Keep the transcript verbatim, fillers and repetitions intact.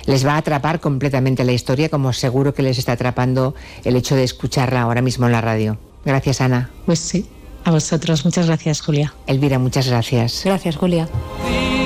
les va a atrapar completamente la historia, como seguro que les está atrapando el hecho de escucharla ahora mismo en la radio. Gracias, Ana. Pues sí, a vosotros. Muchas gracias, Julia. Elvira, muchas gracias. Gracias, Julia.